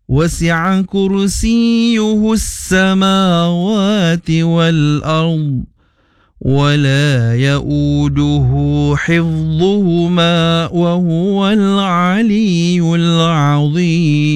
وسع كرسيه السماوات والأرض ولا يؤوده حفظهما وهو العلي العظيم.